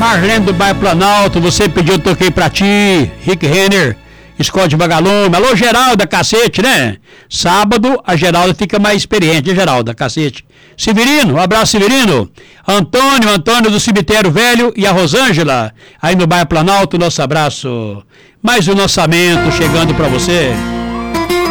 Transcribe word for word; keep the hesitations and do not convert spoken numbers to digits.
Marlene do bairro Planalto, você pediu, eu toquei pra ti. Rick Renner, Escola de Vagalume. Alô, Geralda, cacete, né? Sábado, a Geralda fica mais experiente, hein, Geralda, cacete. Severino, um abraço, Severino. Antônio, Antônio do Cemitério Velho e a Rosângela, aí no bairro Planalto, nosso abraço. Mais um lançamento chegando pra você.